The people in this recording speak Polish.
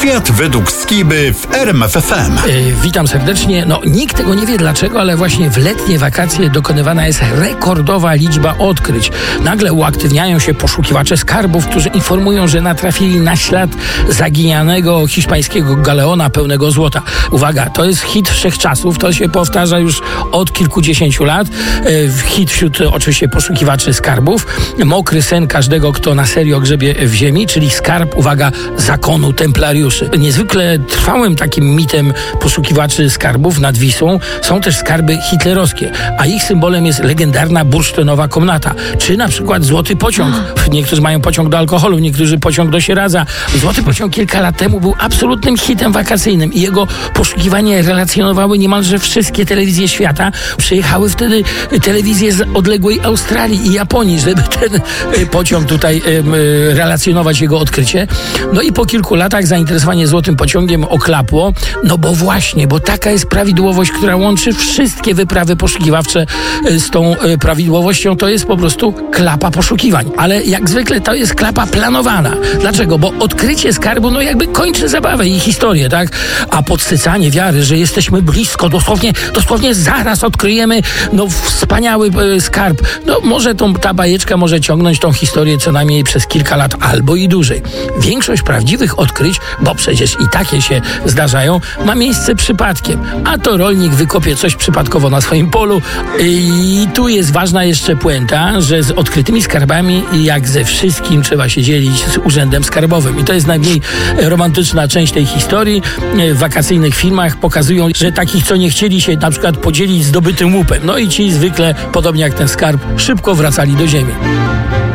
Świat według Skiby w RMF FM. Witam serdecznie. Nikt tego nie wie dlaczego, ale właśnie w letnie wakacje dokonywana jest rekordowa liczba odkryć. Nagle uaktywniają się poszukiwacze skarbów, którzy informują, że natrafili na ślad zaginionego hiszpańskiego galeona pełnego złota. Uwaga, to jest hit wszechczasów, to się powtarza już od kilkudziesięciu lat. Hit wśród oczywiście poszukiwaczy skarbów. Mokry sen każdego, kto na serio grzebie w ziemi, czyli skarb, uwaga, zakonu templariuszy. Niezwykle trwałym takim mitem poszukiwaczy skarbów nad Wisłą są też skarby hitlerowskie, a ich symbolem jest legendarna bursztynowa komnata, czy na przykład złoty pociąg. Niektórzy mają pociąg do alkoholu, niektórzy pociąg do Sieradza. Złoty pociąg kilka lat temu był absolutnym hitem wakacyjnym i jego poszukiwanie relacjonowały niemalże wszystkie telewizje świata. Przyjechały wtedy telewizje z odległej Australii i Japonii, żeby ten pociąg tutaj relacjonować jego odkrycie. I po kilku latach zainteresowanie złotym pociągiem oklapło, bo taka jest prawidłowość, która łączy wszystkie wyprawy poszukiwawcze z tą prawidłowością. To jest po prostu klapa poszukiwań. Ale jak zwykle to jest klapa planowana. Dlaczego? Bo odkrycie skarbu jakby kończy zabawę i historię, tak? A podsycanie wiary, że jesteśmy blisko, dosłownie zaraz odkryjemy wspaniały skarb. Może ta bajeczka może ciągnąć tą historię co najmniej przez kilka lat albo i dłużej. Większość prawdziwych odkryć, bo przecież i takie się zdarzają, ma miejsce przypadkiem. A to rolnik wykopie coś przypadkowo na swoim polu i tu jest ważna jeszcze puenta, że z odkrytymi skarbami, jak ze wszystkim, trzeba się dzielić z urzędem skarbowym. I to jest najmniej romantyczna część tej historii. W wakacyjnych filmach pokazują, że takich, co nie chcieli się na przykład podzielić zdobytym łupem. I ci zwykle, podobnie jak ten skarb, szybko wracali do ziemi.